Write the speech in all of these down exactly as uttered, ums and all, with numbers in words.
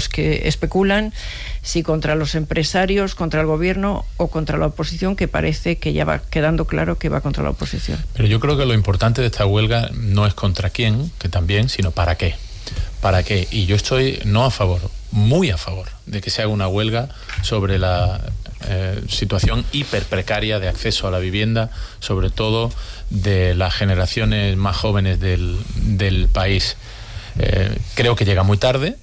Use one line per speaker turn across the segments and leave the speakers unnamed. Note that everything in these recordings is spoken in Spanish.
los que especulan, si contra los empresarios, contra el gobierno o contra la oposición, que parece que ya va quedando claro que va contra la oposición.
Pero yo creo que lo importante de esta huelga no es contra quién, que también, sino para qué. ¿Para qué? Y yo estoy no a favor, muy a favor, de que se haga una huelga sobre la eh, situación hiper precaria de acceso a la vivienda, sobre todo de las generaciones más jóvenes del, del país. Eh, creo que llega muy tarde,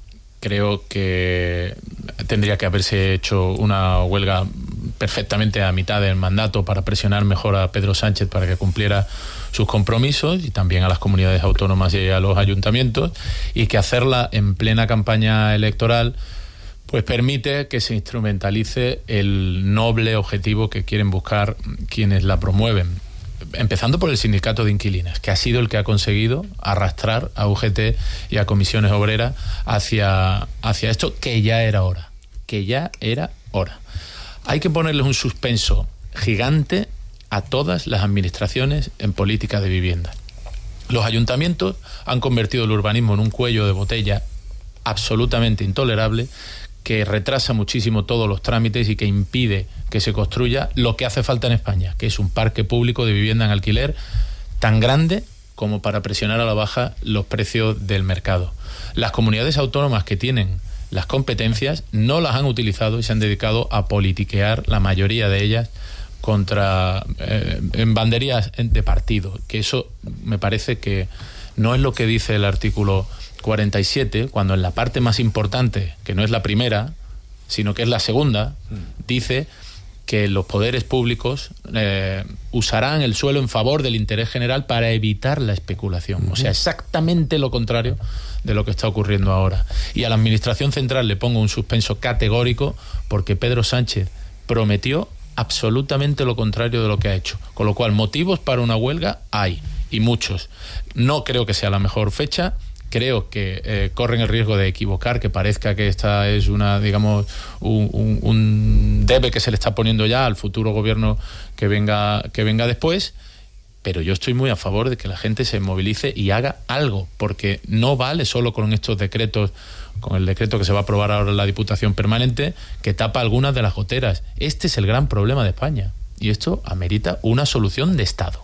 creo que tendría que haberse hecho una huelga perfectamente a mitad del mandato para presionar mejor a Pedro Sánchez para que cumpliera sus compromisos, y también a las comunidades autónomas y a los ayuntamientos, y que hacerla en plena campaña electoral pues permite que se instrumentalice el noble objetivo que quieren buscar quienes la promueven, empezando por el sindicato de inquilinas, que ha sido el que ha conseguido arrastrar a U G T y a Comisiones Obreras hacia, hacia esto, que ya era hora, que ya era hora. Hay que ponerles un suspenso gigante a todas las administraciones en política de vivienda. Los ayuntamientos han convertido el urbanismo en un cuello de botella absolutamente intolerable, que retrasa muchísimo todos los trámites y que impide que se construya lo que hace falta en España, que es un parque público de vivienda en alquiler tan grande como para presionar a la baja los precios del mercado. Las comunidades autónomas que tienen las competencias no las han utilizado y se han dedicado a politiquear la mayoría de ellas contra eh, en banderías de partido, que eso me parece que no es lo que dice el artículo cuarenta y siete, cuando en la parte más importante, que no es la primera, sino que es la segunda, dice que los poderes públicos eh, usarán el suelo en favor del interés general para evitar la especulación. Uh-huh. O sea, exactamente lo contrario de lo que está ocurriendo ahora. Y a la Administración Central le pongo un suspenso categórico, porque Pedro Sánchez prometió absolutamente lo contrario de lo que ha hecho. Con lo cual, motivos para una huelga hay, y muchos. No creo que sea la mejor fecha. Creo que eh, corren el riesgo de equivocar, que parezca que esta es una, digamos, un, un, un debe que se le está poniendo ya al futuro gobierno que venga, que venga después. Pero yo estoy muy a favor de que la gente se movilice y haga algo, porque no vale solo con estos decretos, con el decreto que se va a aprobar ahora en la Diputación Permanente, que tapa algunas de las goteras. Este es el gran problema de España, y esto amerita una solución de Estado.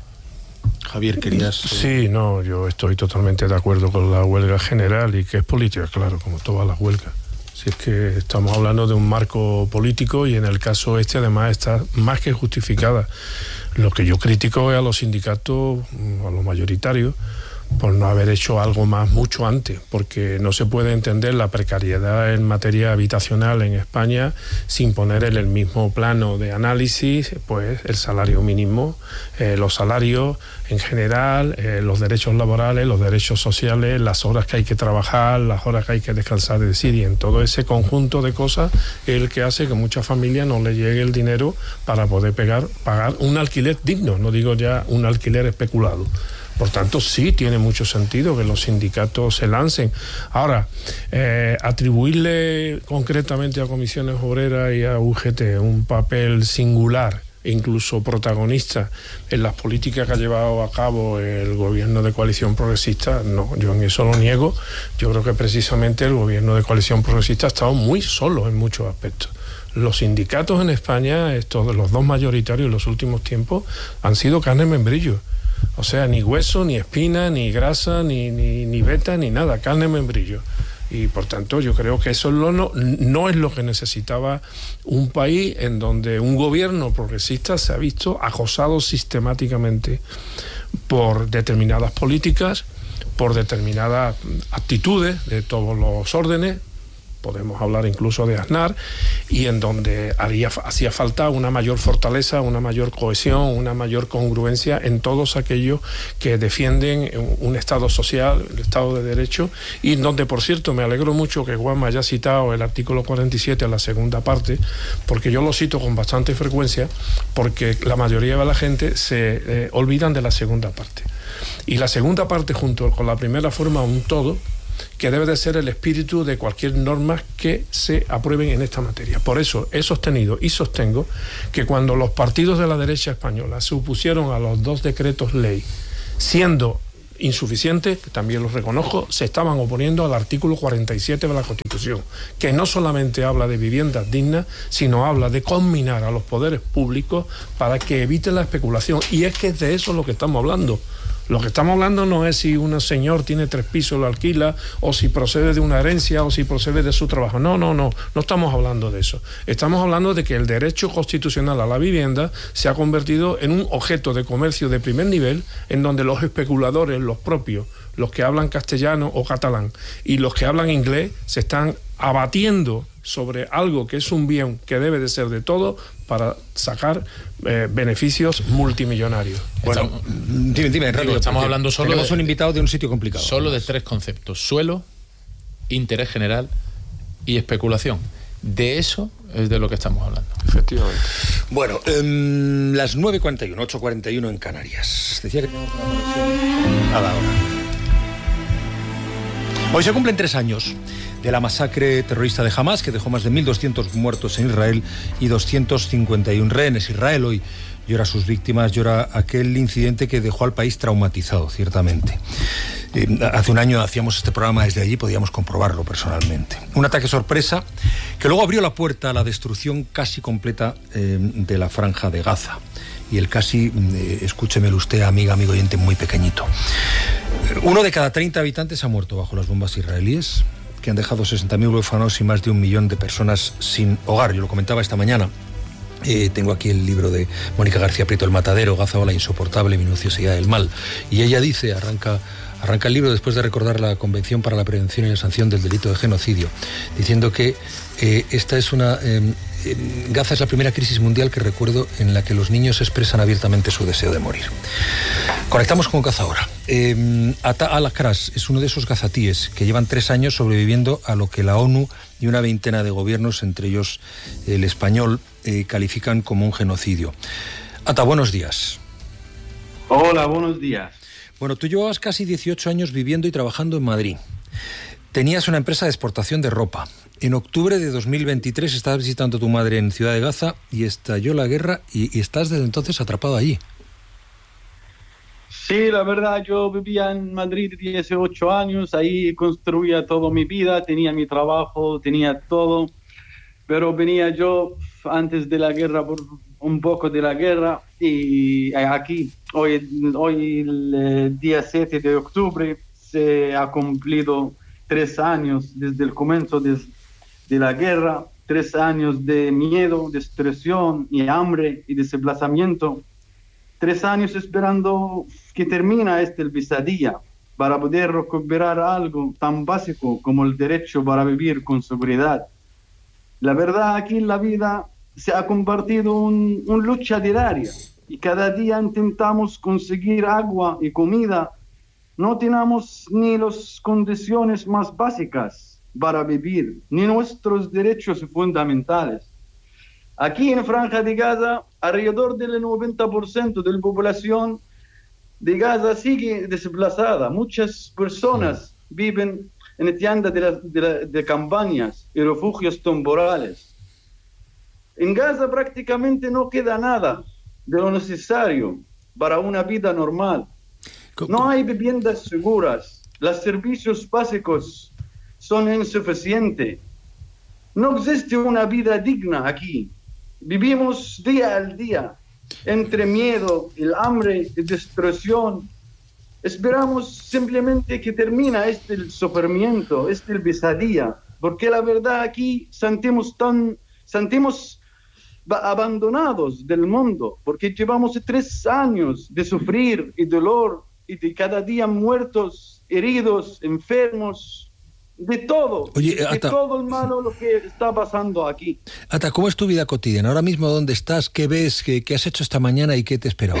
Javier, querías...
Sí, no, yo estoy totalmente de acuerdo con la huelga general, y que es política, claro, como todas las huelgas. Si es que estamos hablando de un marco político, y en el caso este además está más que justificada. Lo que yo critico es a los sindicatos, a los mayoritarios, por no haber hecho algo más mucho antes, porque no se puede entender la precariedad en materia habitacional en España sin poner en el mismo plano de análisis pues el salario mínimo, eh, los salarios en general, eh, los derechos laborales, los derechos sociales, las horas que hay que trabajar, las horas que hay que descansar, es decir, y en todo ese conjunto de cosas es el que hace que muchas familias no le llegue el dinero para poder pegar, pagar un alquiler digno, no digo ya un alquiler especulado. Por tanto, sí tiene mucho sentido que los sindicatos se lancen. Ahora, eh, atribuirle concretamente a Comisiones Obreras y a U G T un papel singular e incluso protagonista en las políticas que ha llevado a cabo el gobierno de coalición progresista, no, yo en eso lo niego. Yo creo que precisamente el gobierno de coalición progresista ha estado muy solo en muchos aspectos. Los sindicatos en España, estos, los dos mayoritarios en los últimos tiempos, han sido carne en membrillo. O sea, ni hueso, ni espina, ni grasa, ni, ni, ni veta, ni nada, carne en membrillo. Y por tanto yo creo que eso no, no, no es lo que necesitaba un país en donde un gobierno progresista se ha visto acosado sistemáticamente por determinadas políticas, por determinadas actitudes de todos los órdenes. Podemos hablar incluso de Aznar, y en donde haría, hacía falta una mayor fortaleza, una mayor cohesión, una mayor congruencia en todos aquellos que defienden un Estado social, el Estado de Derecho, y donde, por cierto, me alegro mucho que Juanma haya citado el artículo cuarenta y siete en la segunda parte, porque yo lo cito con bastante frecuencia, porque la mayoría de la gente se eh, olvidan de la segunda parte. Y la segunda parte, junto con la primera, forma un todo que debe de ser el espíritu de cualquier norma que se aprueben en esta materia. Por eso he sostenido y sostengo que cuando los partidos de la derecha española se opusieron a los dos decretos ley, siendo insuficientes, que también los reconozco, se estaban oponiendo al artículo cuarenta y siete de la Constitución. Constitución, que no solamente habla de viviendas dignas, sino habla de combinar a los poderes públicos para que eviten la especulación. Y es que es de eso lo que estamos hablando. Lo que estamos hablando no es si un señor tiene tres pisos, lo alquila, o si procede de una herencia, o si procede de su trabajo. No, no, no, no estamos hablando de eso. Estamos hablando de que el derecho constitucional a la vivienda se ha convertido en un objeto de comercio de primer nivel, en donde los especuladores, los propios, los que hablan castellano o catalán, y los que hablan inglés, se están abatiendo sobre algo que es un bien que debe de ser de todos para sacar eh, beneficios multimillonarios.
Bueno,
estamos,
dime, dime, rápido,
estamos hablando solo
tenemos
de,
un invitado de un sitio complicado.
Solo de tres conceptos: suelo, interés general y especulación. De eso es de lo que estamos hablando.
Efectivamente.
Bueno, um, las nueve cuarenta y uno, ocho cuarenta y uno en Canarias. Decía que tenemos una conexión a la hora. Hoy se cumplen tres años de la masacre terrorista de Hamás, que dejó más de mil doscientos muertos en Israel y doscientos cincuenta y uno rehenes. Israel hoy llora a sus víctimas, llora aquel incidente que dejó al país traumatizado, ciertamente. Eh, hace un año hacíamos este programa desde allí, podíamos comprobarlo personalmente. Un ataque sorpresa que luego abrió la puerta a la destrucción casi completa eh, de la franja de Gaza. Y el casi, eh, escúchemelo usted, amiga, amigo oyente, muy pequeñito. Uno de cada treinta habitantes ha muerto bajo las bombas israelíes, que han dejado sesenta mil huérfanos y más de un millón de personas sin hogar. Yo lo comentaba esta mañana. Eh, tengo aquí el libro de Mónica García Prieto, El Matadero, Gaza o la insoportable minuciosidad del mal. Y ella dice, arranca... Arranca el libro después de recordar la Convención para la Prevención y la Sanción del Delito de Genocidio, diciendo que eh, esta es una... Eh, eh, Gaza es la primera crisis mundial que recuerdo en la que los niños expresan abiertamente su deseo de morir. Conectamos con Gaza ahora. Eh, Ata al-Akras es uno de esos gazatíes que llevan tres años sobreviviendo a lo que la ONU y una veintena de gobiernos, entre ellos el español, eh, califican como un genocidio. Ata, buenos días.
Hola, buenos días.
Bueno, tú llevabas casi dieciocho años viviendo y trabajando en Madrid. Tenías una empresa de exportación de ropa. En octubre de dos mil veintitrés estabas visitando a tu madre en Ciudad de Gaza y estalló la guerra y, y estás desde entonces atrapado allí.
Sí, la verdad, yo vivía en Madrid dieciocho años, ahí construía toda mi vida, tenía mi trabajo, tenía todo, pero venía yo antes de la guerra, por un poco de la guerra, y aquí, hoy, hoy el día siete de octubre, se ha cumplido tres años desde el comienzo de, de la guerra, tres años de miedo, destrucción y hambre y desplazamiento, tres años esperando que termine este pesadilla para poder recuperar algo tan básico como el derecho para vivir con seguridad. La verdad, aquí en la vida se ha convertido en una lucha diaria y cada día intentamos conseguir agua y comida. No tenemos ni las condiciones más básicas para vivir, ni nuestros derechos fundamentales. Aquí en Franja de Gaza, alrededor del noventa por ciento de la población de Gaza sigue desplazada. Muchas personas viven en tiendas de, la, de, la, de campañas y refugios temporales. En Gaza prácticamente no queda nada de lo necesario para una vida normal. No hay viviendas seguras, los servicios básicos son insuficientes. No existe una vida digna aquí. Vivimos día al día entre miedo, el hambre y destrucción. Esperamos simplemente que termine este sufrimiento, este pesadilla, porque la verdad aquí sentimos tan, sentimos abandonados del mundo, porque llevamos tres años de sufrir y dolor y de cada día muertos, heridos, enfermos, de todo,
Oye,
de
Ata,
todo el malo lo que está pasando aquí.
Ata, ¿cómo es tu vida cotidiana? Ahora mismo, ¿dónde estás? ¿Qué ves? ¿Qué, qué has hecho esta mañana y qué te esperaba?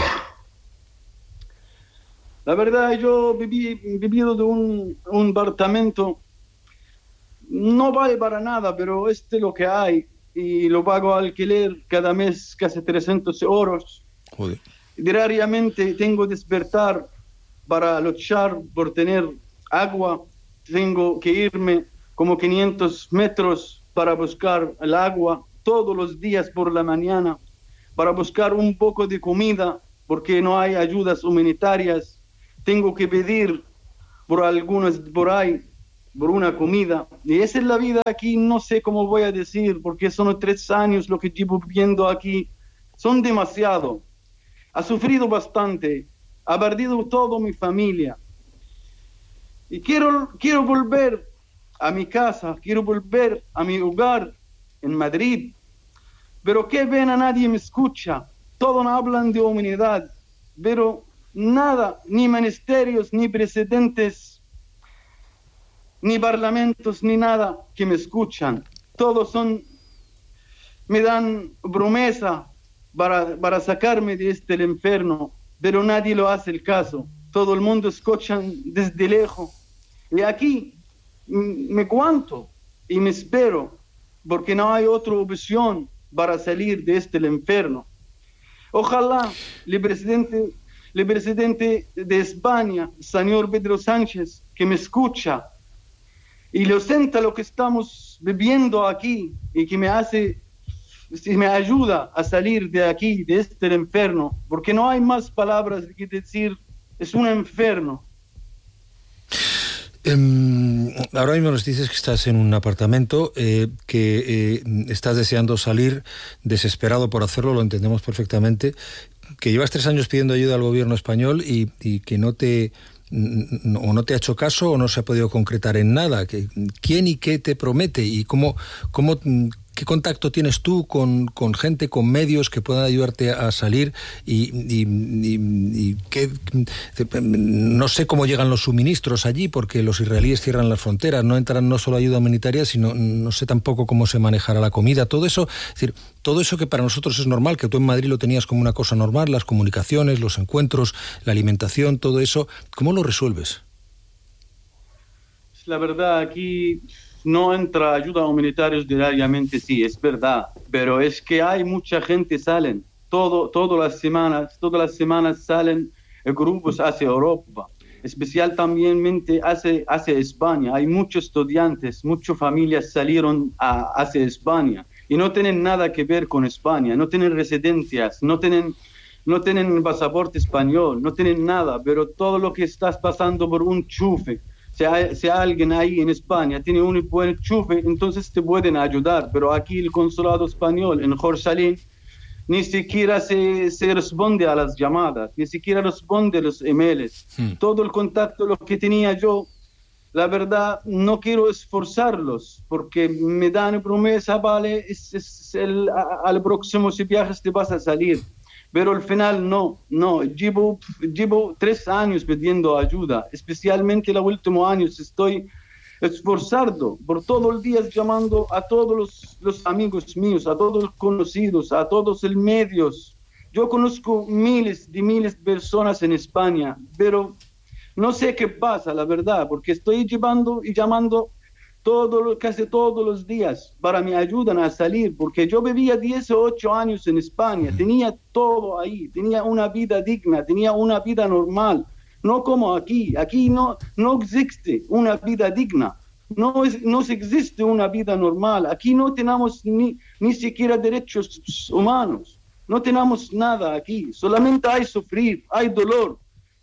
La verdad, yo viví vivido de un, un apartamento, no vale para nada, pero este es lo que hay, y lo pago alquiler cada mes casi trescientos euros.
Joder.
Diariamente tengo que despertar para luchar por tener agua, tengo que irme como quinientos metros para buscar el agua todos los días por la mañana, para buscar un poco de comida, porque no hay ayudas humanitarias. Tengo que pedir por algunos por ahí por una comida. Y esa es la vida aquí, no sé cómo voy a decir, porque son tres años lo que llevo viviendo aquí. Son demasiado. Ha sufrido bastante. Ha perdido toda mi familia. Y quiero, quiero volver a mi casa, quiero volver a mi hogar en Madrid. Pero qué pena, nadie me escucha. Todos hablan de humanidad, pero nada, ni ministerios, ni presidentes, ni parlamentos, ni nada que me escuchan. Todos son, me dan promesa para, para sacarme de este infierno, pero nadie lo hace el caso. Todo el mundo escucha desde lejos. Y aquí me cuento y me espero, porque no hay otra opción para salir de este infierno. Ojalá el presidente, el presidente de España, señor Pedro Sánchez, que me escucha y lo sienta lo que estamos viviendo aquí y que me hace, me ayuda a salir de aquí, de este infierno, porque no hay más palabras que decir, es un infierno.
Um, ahora mismo nos dices que estás en un apartamento, eh, que eh, estás deseando salir, desesperado por hacerlo, lo entendemos perfectamente, que llevas tres años pidiendo ayuda al gobierno español y, y que no te, no, o no te ha hecho caso o no se ha podido concretar en nada. Que, ¿quién y qué te promete y cómo, cómo, qué contacto tienes tú con, con gente, con medios que puedan ayudarte a salir y, y, y, y qué, no sé cómo llegan los suministros allí porque los israelíes cierran las fronteras, no entran no solo ayuda humanitaria, sino no sé tampoco cómo se manejará la comida, todo eso, es decir, todo eso que para nosotros es normal, que tú en Madrid lo tenías como una cosa normal, las comunicaciones, los encuentros, la alimentación, todo eso, ¿cómo lo resuelves?
La verdad, aquí no entra ayuda humanitaria diariamente, sí, es verdad, pero es que hay mucha gente salen, todo, todas las semanas, todas las semanas salen grupos hacia Europa, especial también hacia, hacia España. Hay muchos estudiantes, muchas familias salieron a, hacia España y no tienen nada que ver con España, no tienen residencias, no tienen, no tienen pasaporte español, no tienen nada, pero todo lo que estás pasando por un chufe. Si hay, si alguien ahí en España tiene un buen enchufe, entonces te pueden ayudar. Pero aquí el consulado español en Jerusalén ni siquiera se, se responde a las llamadas, ni siquiera responde a los emails. Hmm. Todo el contacto lo que tenía yo, la verdad, no quiero esforzarlos, porque me dan promesa, vale, es, es el, a, al próximo si viajes te vas a salir. Pero al final no, no, llevo, llevo tres años pidiendo ayuda, especialmente los últimos años estoy esforzando por todo el día llamando a todos los, los amigos míos, a todos los conocidos, a todos los medios. Yo conozco miles de miles de personas en España, pero no sé qué pasa, la verdad, porque estoy llevando y llamando todo, casi todos los días para me ayudan a salir, porque yo vivía dieciocho años en España, tenía todo ahí, tenía una vida digna, tenía una vida normal, no como aquí, aquí no, no existe una vida digna, no, es, no existe una vida normal, aquí no tenemos ni, ni siquiera derechos humanos, no tenemos nada aquí, solamente hay sufrir, hay dolor,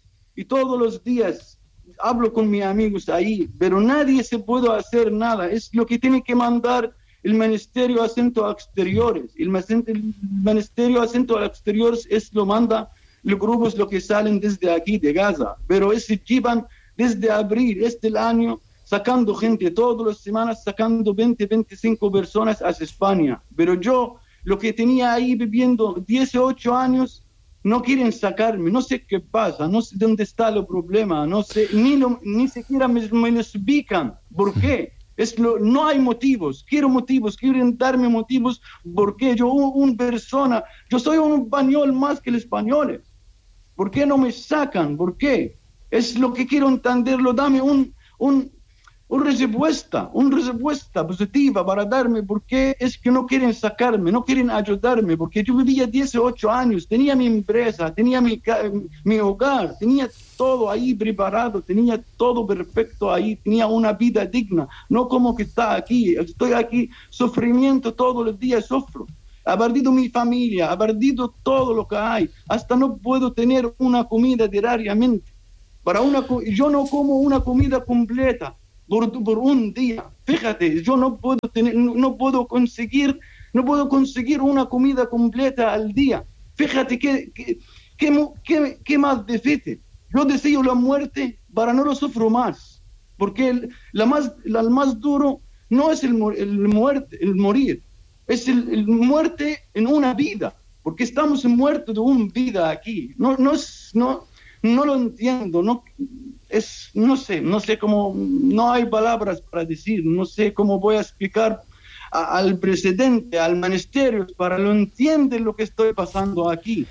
y todos los días hablo con mis amigos ahí, pero nadie se puede hacer nada. Es lo que tiene que mandar el Ministerio de Asuntos Exteriores. El Ministerio de Asuntos Exteriores es lo manda los grupos lo que salen desde aquí, de Gaza. Pero es llevan desde abril, este año, sacando gente, todas las semanas sacando veinte, veinticinco personas hacia España. Pero yo, lo que tenía ahí viviendo dieciocho años, no quieren sacarme, no sé qué pasa, no sé dónde está el problema, no sé, ni, lo, ni siquiera me, me lo explican. ¿Por qué? Es lo, no hay motivos, quiero motivos, quieren darme motivos, porque yo, una persona, yo soy un español más que los españoles. ¿Por qué no me sacan? ¿Por qué? Es lo que quiero entenderlo, dame un, un, una respuesta, una respuesta positiva para darme por qué es que no quieren sacarme, no quieren ayudarme, porque yo vivía dieciocho años, tenía mi empresa, tenía mi, mi hogar, tenía todo ahí preparado, tenía todo perfecto ahí, tenía una vida digna, no como que está aquí, estoy aquí, sufrimiento todos los días, sufro. Ha perdido mi familia, ha perdido todo lo que hay, hasta no puedo tener una comida diariamente. Para una, yo no como una comida completa. por, por un día. Fíjate, yo no puedo tener, no, no puedo conseguir, no puedo conseguir una comida completa al día. Fíjate qué, qué, qué, qué, qué más difícil. Yo deseo la muerte para no lo sufro más, porque el, la más, la más duro no es el, el, muerte, el morir, es el, el muerte en una vida, porque estamos muertos de una vida aquí. No, no, es, no, no lo entiendo, no, es, no sé, no sé cómo, no hay palabras para decir, no sé cómo voy a explicar a, al presidente, al ministerio, para que lo entienda lo que estoy pasando aquí.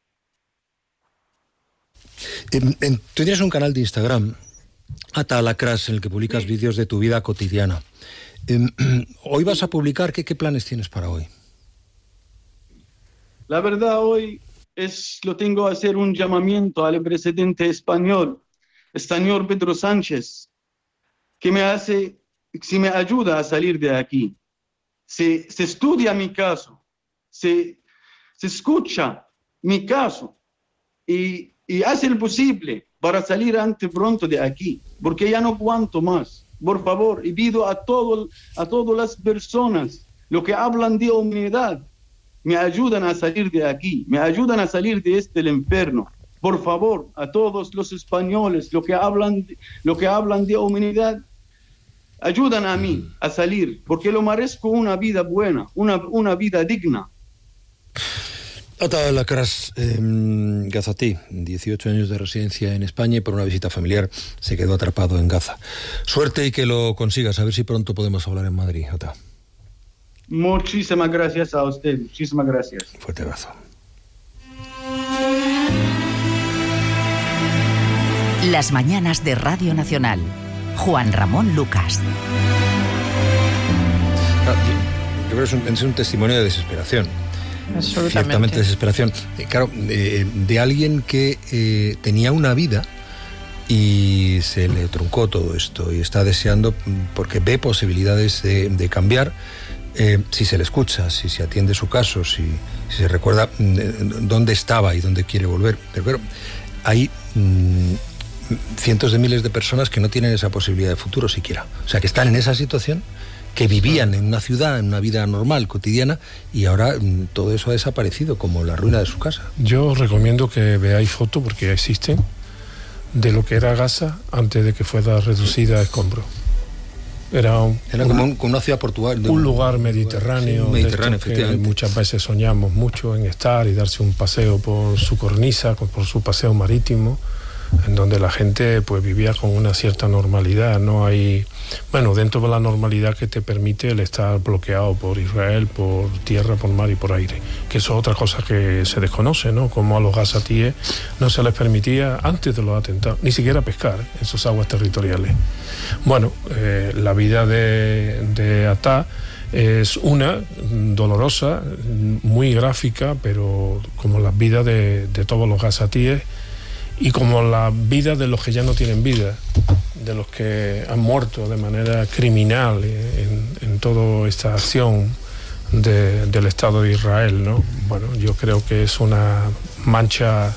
En, en, tú tienes un canal de Instagram, Ata Alacrás, en el que publicas sí. vídeos de tu vida cotidiana. Eh, hoy vas a publicar, ¿qué, ¿qué planes tienes para hoy?
La verdad, hoy es, lo tengo a hacer un llamamiento al presidente español, el señor Pedro Sánchez, que me hace, si me ayuda a salir de aquí. Se, se estudia mi caso, se, se escucha mi caso y, y hace el posible para salir antes pronto de aquí, porque ya no aguanto más. Por favor, y pido a, todo, a todas las personas, lo que hablan de humanidad, me ayudan a salir de aquí, me ayudan a salir de este infierno. Por favor, a todos los españoles, lo que hablan, lo que hablan de humanidad, ayudan a mí a salir, porque lo merezco una vida buena, una, una vida digna.
Ata Alacrás, eh, gazatí, dieciocho años de residencia en España y por una visita familiar se quedó atrapado en Gaza. Suerte y que lo consigas, a ver si pronto podemos hablar en Madrid, Ata.
Muchísimas gracias a usted, muchísimas gracias.
Fuerte abrazo.
Las mañanas de Radio Nacional. Juan Ramón Lucas.
Yo creo que es un, es un testimonio de desesperación.
Absolutamente.
Ciertamente desesperación. Eh, claro, eh, de alguien que eh, tenía una vida y se le truncó todo esto y está deseando, porque ve posibilidades de, de cambiar, eh, si se le escucha, si se atiende su caso, si, si se recuerda eh, dónde estaba y dónde quiere volver. Pero claro, hay mmm, cientos de miles de personas que no tienen esa posibilidad de futuro siquiera. O sea, que están en esa situación, que vivían en una ciudad, en una vida normal, cotidiana, y ahora mmm, todo eso ha desaparecido, como la ruina de su casa.
Yo os recomiendo que veáis fotos, porque existen, de lo que era Gaza antes de que fuera reducida a escombros. Era, un,
era como, un, como una ciudad portuaria.
Un lugar mediterráneo,
sí, mediterráneo efectivamente.
Que muchas veces soñamos mucho en estar y darse un paseo por su cornisa, por su paseo marítimo, en donde la gente pues vivía con una cierta normalidad. No hay, bueno, dentro de la normalidad que te permite el estar bloqueado por Israel, por tierra, por mar y por aire, que eso es otra cosa que se desconoce, ¿no? Como a los gazatíes no se les permitía antes de los atentados ni siquiera pescar en sus aguas territoriales. Bueno, eh, la vida de, de Ata es una dolorosa, muy gráfica, pero como las vidas de, de todos los gazatíes, y como la vida de los que ya no tienen vida, de los que han muerto de manera criminal en, en toda esta acción de, del Estado de Israel, ¿no? Bueno, yo creo que es una mancha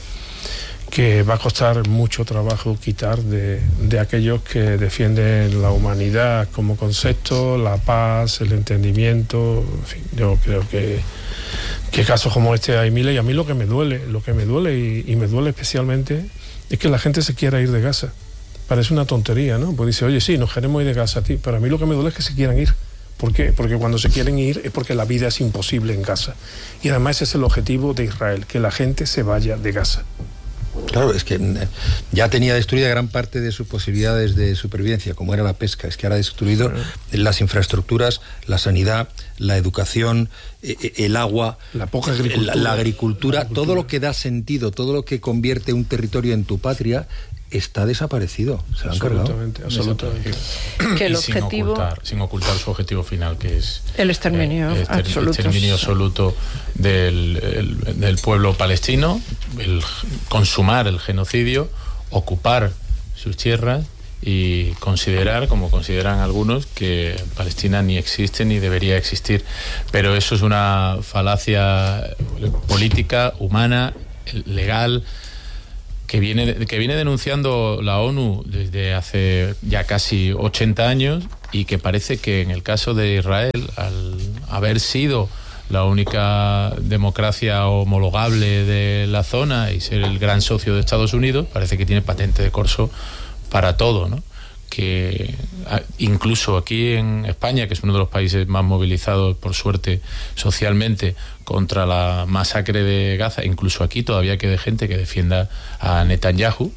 que va a costar mucho trabajo quitar de, de aquellos que defienden la humanidad como concepto, la paz, el entendimiento. En fin, yo creo que que casos como este hay miles, y a mí lo que me duele, lo que me duele y, y me duele especialmente es que la gente se quiera ir de Gaza. Parece una tontería, ¿no? Pues dice, oye, sí, nos queremos ir de Gaza, tío, pero a mí lo que me duele es que se quieran ir. ¿Por qué? Porque cuando se quieren ir es porque la vida es imposible en Gaza. Y además ese es el objetivo de Israel, que la gente se vaya de Gaza.
Claro, es que ya tenía destruida gran parte de sus posibilidades de supervivencia, como era la pesca. Es que ahora ha destruido las infraestructuras, la sanidad, la educación, el agua,
la poca agricultura,
la, la agricultura, la agricultura, todo lo que da sentido, todo lo que convierte un territorio en tu patria, está desaparecido. Se lo han cargado.
Absolutamente, absolutamente.
Que el
y
objetivo...
sin ocultar, sin ocultar su objetivo final, que es
el exterminio,
eh, exter,
absoluto.
exterminio absoluto del, el, del pueblo palestino, el consumar el genocidio, ocupar sus tierras y considerar, como consideran algunos, que Palestina ni existe ni debería existir. Pero eso es una falacia política, humana, legal, que viene, que viene denunciando la ONU desde hace ya casi ochenta años y que parece que en el caso de Israel, al haber sido la única democracia homologable de la zona y ser el gran socio de Estados Unidos, parece que tiene patente de corso para todo, ¿no? Que incluso aquí en España, que es uno de los países más movilizados, por suerte, socialmente, contra la masacre de Gaza, incluso aquí todavía queda gente que defienda a Netanyahu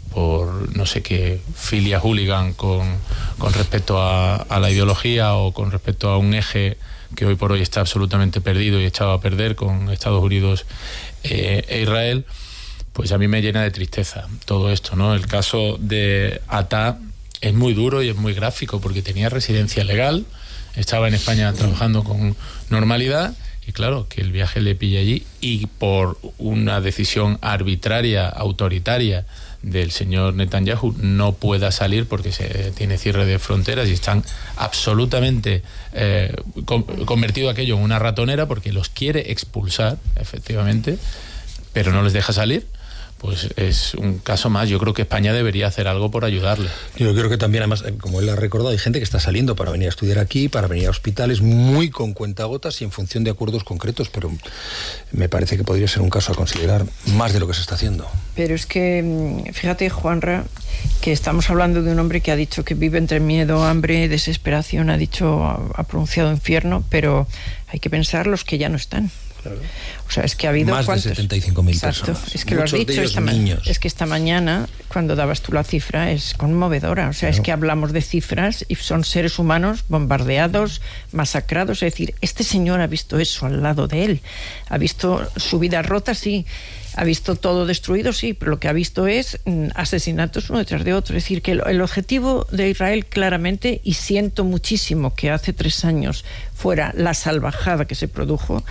por no sé qué filia hooligan con, con respecto a, a la ideología o con respecto a un eje que hoy por hoy está absolutamente perdido y echado a perder con Estados Unidos eh, e Israel. Pues a mí me llena de tristeza todo esto, ¿no? El caso de Ata es muy duro y es muy gráfico porque tenía residencia legal, estaba en España trabajando con normalidad y claro, que el viaje le pilla allí y por una decisión arbitraria, autoritaria del señor Netanyahu no pueda salir porque se tiene cierre de fronteras y están absolutamente eh, con, convertido aquello en una ratonera porque los quiere expulsar, efectivamente, pero no les deja salir. Pues es un caso más. Yo creo que España debería hacer algo por ayudarle.
Yo creo que también, además, como él ha recordado, hay gente que está saliendo para venir a estudiar aquí, para venir a hospitales, muy con cuentagotas y en función de acuerdos concretos, pero me parece que podría ser un caso a considerar más de lo que se está haciendo.
Pero es que, fíjate, Juanra, que estamos hablando de un hombre que ha dicho que vive entre miedo, hambre, desesperación, ha dicho, ha pronunciado infierno, pero hay que pensar los que ya no están. Claro. O sea, es que ha habido
más
¿cuántos?
de setenta y cinco mil personas.
Es que Muchos lo has dicho esta mañana. Es que esta mañana, cuando dabas tú la cifra, es conmovedora. O sea, claro. Es que hablamos de cifras y son seres humanos bombardeados, masacrados. Es decir, este señor ha visto eso al lado de él. Ha visto su vida rota, sí. Ha visto todo destruido, sí, pero lo que ha visto es mm, asesinatos uno detrás de otro. Es decir, que el, el objetivo de Israel claramente, y siento muchísimo que hace tres años fuera la salvajada que se produjo,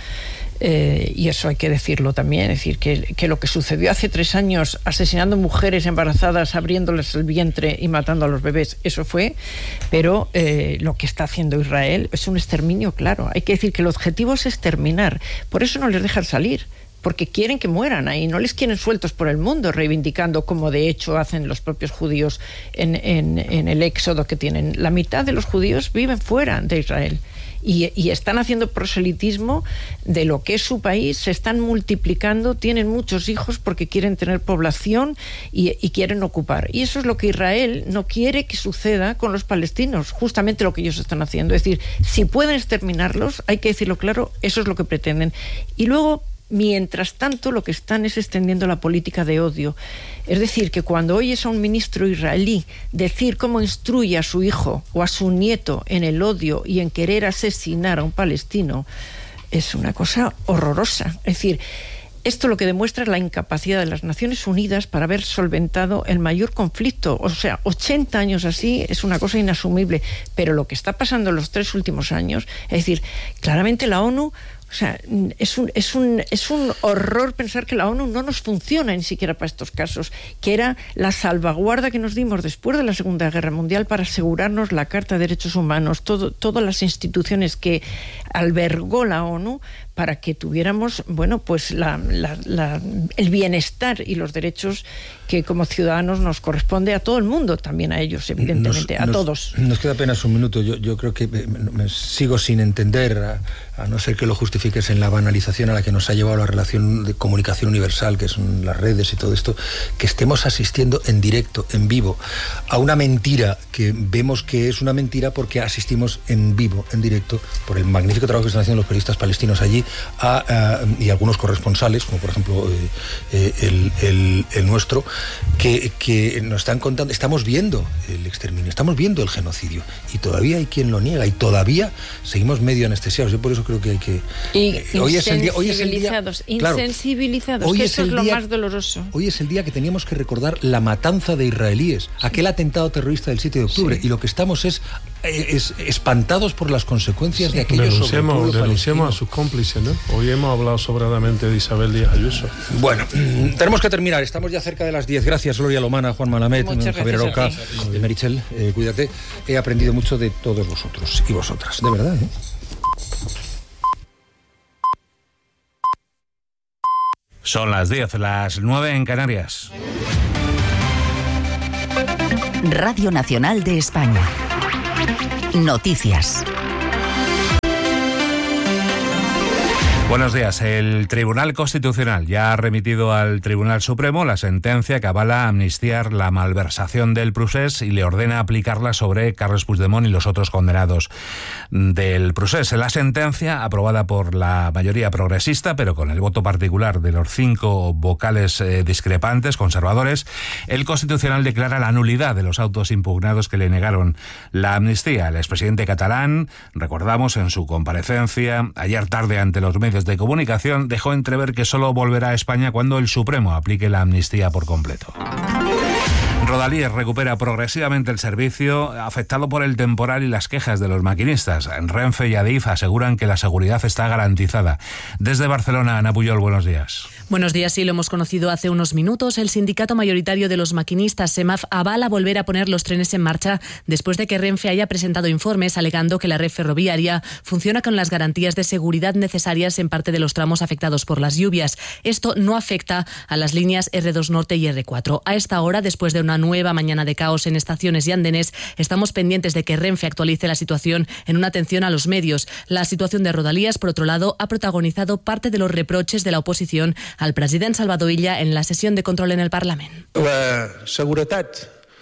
eh, y eso hay que decirlo también, es decir, que, que lo que sucedió hace tres años asesinando mujeres embarazadas, abriéndoles el vientre y matando a los bebés, eso fue, pero eh, lo que está haciendo Israel es un exterminio, claro. Hay que decir que el objetivo es exterminar, por eso no les dejan salir. Porque quieren que mueran ahí, no les quieren sueltos por el mundo, reivindicando como de hecho hacen los propios judíos en, en, en el éxodo que tienen. La mitad de los judíos viven fuera de Israel y, y están haciendo proselitismo de lo que es su país, se están multiplicando, tienen muchos hijos porque quieren tener población y, y quieren ocupar. Y eso es lo que Israel no quiere que suceda con los palestinos, justamente lo que ellos están haciendo. Es decir, si pueden exterminarlos, hay que decirlo claro, eso es lo que pretenden. Y luego, mientras tanto, lo que están es extendiendo la política de odio. Es decir, que cuando oyes a un ministro israelí decir cómo instruye a su hijo o a su nieto en el odio y en querer asesinar a un palestino, es una cosa horrorosa. Es decir, esto lo que demuestra es la incapacidad de las Naciones Unidas para haber solventado el mayor conflicto. O sea, ochenta años así es una cosa inasumible. Pero lo que está pasando en los tres últimos años, es decir, claramente la ONU... O sea, es un, es un, es un horror pensar que la ONU no nos funciona ni siquiera para estos casos, que era la salvaguarda que nos dimos después de la Segunda Guerra Mundial para asegurarnos la Carta de Derechos Humanos, todo, todas las instituciones que albergó la ONU para que tuviéramos, bueno, pues la, la, la, el bienestar y los derechos que como ciudadanos nos corresponde a todo el mundo, también a ellos, evidentemente, nos, a
nos,
todos.
Nos queda apenas un minuto. Yo, yo creo que me, me sigo sin entender, a, a no ser que lo justifiques en la banalización a la que nos ha llevado la relación de comunicación universal, que son las redes y todo esto, que estemos asistiendo en directo, en vivo, a una mentira que vemos que es una mentira porque asistimos en vivo, en directo, por el magnífico trabajo que están haciendo los periodistas palestinos allí, A, a, y algunos corresponsales, como por ejemplo eh, eh, el, el, el nuestro, que, que nos están contando, estamos viendo el exterminio, estamos viendo el genocidio, y todavía hay quien lo niega, y todavía seguimos medio anestesiados. Yo por eso creo que hay que...
Y eh, hoy es el día, hoy es el día, claro, insensibilizados, hoy que es eso es lo día, más doloroso.
Hoy es el día que teníamos que recordar la matanza de israelíes, sí. Aquel atentado terrorista del siete de octubre, sí. Y lo que estamos es, es espantados por las consecuencias sí. de aquellos sobre el pueblo palestino.
Denunciamos a sus cómplices, ¿no? Hoy hemos hablado sobradamente de Isabel Díaz Ayuso.
Bueno, tenemos que terminar. Estamos ya cerca de las diez. Gracias, Gloria Lomana, Juan Malamed,
Muchas
Javier Aroca, eh, Merichel, eh, cuídate. He aprendido mucho de todos vosotros y vosotras. De verdad, ¿eh?
Son las diez, las nueve en Canarias.
Radio Nacional de España. Noticias.
Buenos días. El Tribunal Constitucional ya ha remitido al Tribunal Supremo la sentencia que avala amnistiar la malversación del Procés y le ordena aplicarla sobre Carles Puigdemont y los otros condenados del Procés. La sentencia, aprobada por la mayoría progresista, pero con el voto particular de los cinco vocales eh, discrepantes, conservadores, el Constitucional declara la nulidad de los autos impugnados que le negaron la amnistía. El expresidente catalán, recordamos en su comparecencia ayer tarde ante los medios de comunicación, dejó entrever que solo volverá a España cuando el Supremo aplique la amnistía por completo. Rodalíes recupera progresivamente el servicio afectado por el temporal y las quejas de los maquinistas. Renfe y Adif aseguran que la seguridad está garantizada. Desde Barcelona, Ana Puyol, buenos días.
Buenos días, sí, lo hemos conocido hace unos minutos. El sindicato mayoritario de los maquinistas, SEMAF, avala volver a poner los trenes en marcha después de que Renfe haya presentado informes alegando que la red ferroviaria funciona con las garantías de seguridad necesarias en parte de los tramos afectados por las lluvias. Esto no afecta a las líneas erre dos Norte y erre cuatro. A esta hora, después de una nueva mañana de caos en estaciones y andenes, estamos pendientes de que Renfe actualice la situación en una atención a los medios. La situación de Rodalías, por otro lado, ha protagonizado parte de los reproches de la oposición al president Salvador Illa en la sesión de control en el Parlament.
La seguretat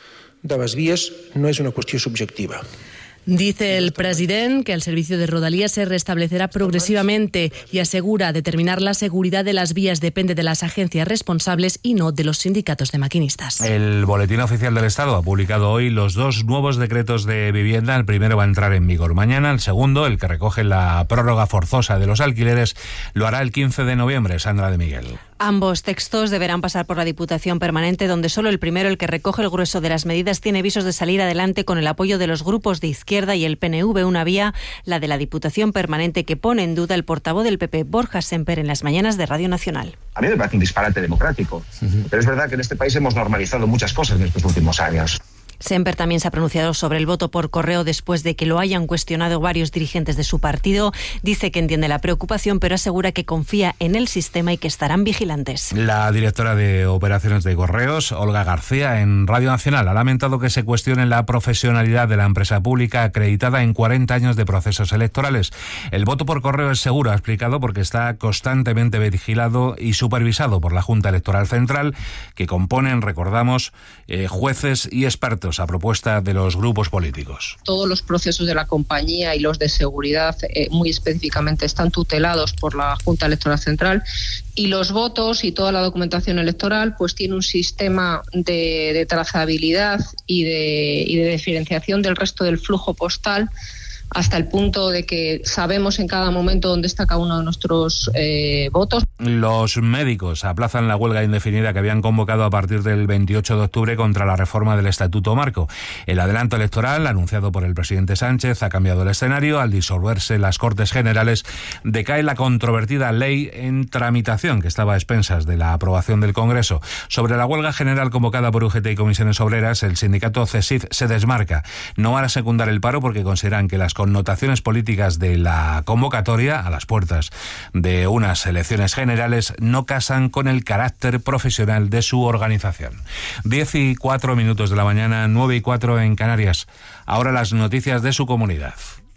de les vies no és una qüestió subjectiva.
Dice el presidente que el servicio de Rodalías se restablecerá progresivamente y asegura determinar la seguridad de las vías depende de las agencias responsables y no de los sindicatos de maquinistas.
El Boletín Oficial del Estado ha publicado hoy los dos nuevos decretos de vivienda. El primero va a entrar en vigor mañana, el segundo, el que recoge la prórroga forzosa de los alquileres, lo hará el quince de noviembre. Sandra de Miguel.
Ambos textos deberán pasar por la Diputación Permanente, donde solo el primero, el que recoge el grueso de las medidas, tiene visos de salir adelante con el apoyo de los grupos de izquierda y el P N V. Una vía, la de la Diputación Permanente, que pone en duda el portavoz del P P, Borja Semper, en las mañanas de Radio Nacional.
A mí me parece un disparate democrático, uh-huh. pero es verdad que en este país hemos normalizado muchas cosas en estos últimos años.
Semper también se ha pronunciado sobre el voto por correo después de que lo hayan cuestionado varios dirigentes de su partido. Dice que entiende la preocupación, pero asegura que confía en el sistema y que estarán vigilantes.
La directora de Operaciones de Correos, Olga García, en Radio Nacional, ha lamentado que se cuestione la profesionalidad de la empresa pública acreditada en cuarenta años de procesos electorales. El voto por correo es seguro, ha explicado, porque está constantemente vigilado y supervisado por la Junta Electoral Central, que componen, recordamos, eh, jueces y expertos a propuesta de los grupos políticos.
Todos los procesos de la compañía y los de seguridad eh, muy específicamente están tutelados por la Junta Electoral Central, y los votos y toda la documentación electoral pues tiene un sistema de, de trazabilidad y de, y de diferenciación del resto del flujo postal, hasta el punto de que sabemos en cada momento dónde está cada uno de nuestros eh, votos.
Los médicos aplazan la huelga indefinida que habían convocado a partir del veintiocho de octubre contra la reforma del Estatuto Marco. El adelanto electoral, anunciado por el presidente Sánchez, ha cambiado el escenario. Al disolverse las Cortes Generales, decae la controvertida ley en tramitación, que estaba a expensas de la aprobación del Congreso. Sobre la huelga general convocada por U G T y Comisiones Obreras, el sindicato CESIF se desmarca. No van a secundar el paro porque consideran que las connotaciones políticas de la convocatoria, a las puertas de unas elecciones generales, no casan con el carácter profesional de su organización. Diez y cuatro minutos de la mañana, nueve y cuatro en Canarias. Ahora las noticias de su comunidad.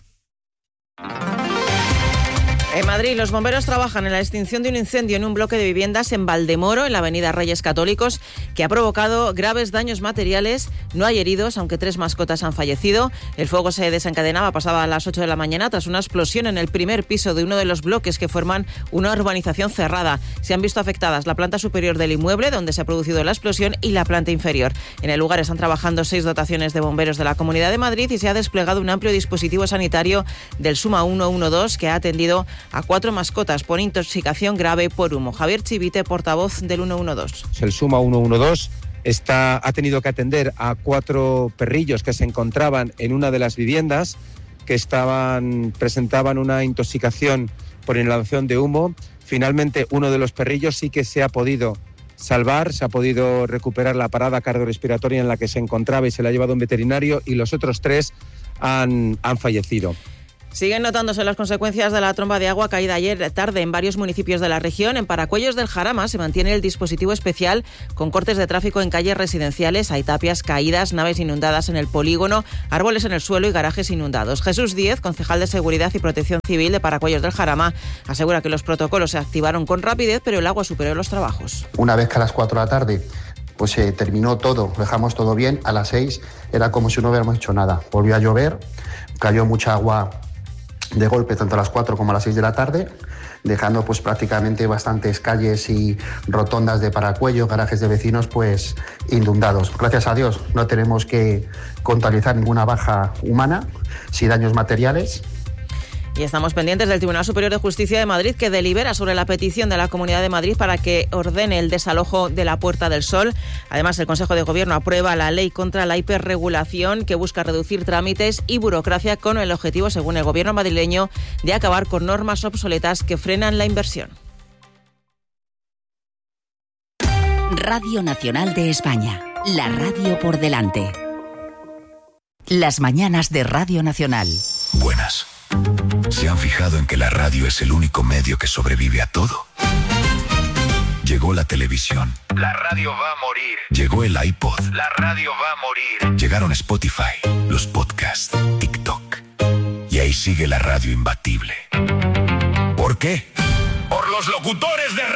En Madrid, los bomberos trabajan en la extinción de un incendio en un bloque de viviendas en Valdemoro, en la avenida Reyes Católicos, que ha provocado graves daños materiales. No hay heridos, aunque tres mascotas han fallecido. El fuego se desencadenaba, pasaba a las ocho de la mañana, tras una explosión en el primer piso de uno de los bloques que forman una urbanización cerrada. Se han visto afectadas la planta superior del inmueble, donde se ha producido la explosión, y la planta inferior. En el lugar están trabajando seis dotaciones de bomberos de la Comunidad de Madrid y se ha desplegado un amplio dispositivo sanitario del Suma ciento doce, que ha atendido a cuatro mascotas por intoxicación grave por humo. Javier Chivite, portavoz del ciento doce.
El Suma ciento doce está, ha tenido que atender a cuatro perrillos que se encontraban en una de las viviendas, que estaban presentaban una intoxicación por inhalación de humo. Finalmente, uno de los perrillos sí que se ha podido salvar, se ha podido recuperar la parada cardiorrespiratoria en la que se encontraba y se la ha llevado un veterinario, y los otros tres han, han fallecido.
Siguen notándose las consecuencias de la tromba de agua caída ayer tarde en varios municipios de la región. En Paracuellos del Jarama se mantiene el dispositivo especial con cortes de tráfico en calles residenciales. Hay tapias caídas, naves inundadas en el polígono, árboles en el suelo y garajes inundados. Jesús Díez, concejal de Seguridad y Protección Civil de Paracuellos del Jarama, asegura que los protocolos se activaron con rapidez, pero el agua superó los trabajos.
Una vez que a las cuatro de la tarde pues se eh, terminó todo, dejamos todo bien, a las seis era como si no hubiéramos hecho nada. Volvió a llover, cayó mucha agua de golpe tanto a las cuatro como a las seis de la tarde, dejando pues prácticamente bastantes calles y rotondas de Paracuello, garajes de vecinos pues inundados. Gracias a Dios no tenemos que contabilizar ninguna baja humana, sí daños materiales.
Y estamos pendientes del Tribunal Superior de Justicia de Madrid, que delibera sobre la petición de la Comunidad de Madrid para que ordene el desalojo de la Puerta del Sol. Además, el Consejo de Gobierno aprueba la ley contra la hiperregulación, que busca reducir trámites y burocracia con el objetivo, según el Gobierno madrileño, de acabar con normas obsoletas que frenan la inversión.
Radio Nacional de España, la radio por delante. Las mañanas de Radio Nacional.
Buenas. ¿Se han fijado en que la radio es el único medio que sobrevive a todo? Llegó la televisión.
La radio va a morir.
Llegó el iPod.
La radio va a morir.
Llegaron Spotify, los podcasts, TikTok. Y ahí sigue la radio imbatible. ¿Por qué?
¡Por los locutores de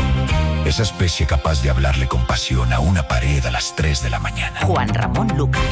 radio!
Esa especie capaz de hablarle con pasión a una pared a las tres de la mañana.
Juan Ramón Lucas.